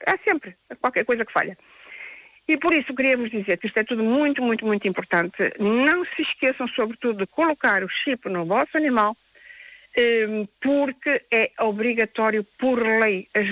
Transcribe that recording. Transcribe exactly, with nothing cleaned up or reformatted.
há sempre qualquer coisa que falha. E por isso queríamos dizer que isto é tudo muito, muito, muito importante. Não se esqueçam, sobretudo, de colocar o chip no vosso animal, porque é obrigatório por lei. As